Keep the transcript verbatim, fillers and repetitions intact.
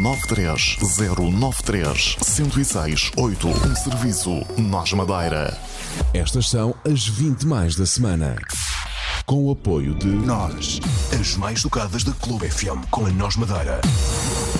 nove três zero nove três um zero seis oito. Um serviço Nós Madeira. Estas são as vinte mais da semana. Com o apoio de Nós, as mais tocadas da Clube F M com a Nós Madeira.